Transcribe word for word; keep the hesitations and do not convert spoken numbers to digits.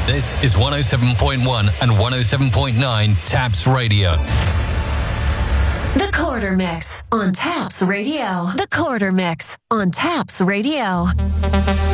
This is one oh seven point one and one oh seven point nine Taps Radio. The Quarter Mix on Taps Radio. The Quarter Mix on Taps Radio.